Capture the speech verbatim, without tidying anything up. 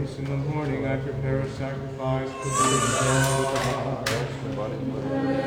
mornings. In the morning I prepare a sacrifice for the Lord God.